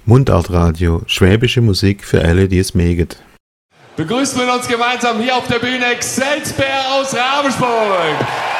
Mundartradio, schwäbische Musik für alle, die es mögen. Begrüßen wir uns gemeinsam hier auf der Bühne Xelsbär aus Ravensburg.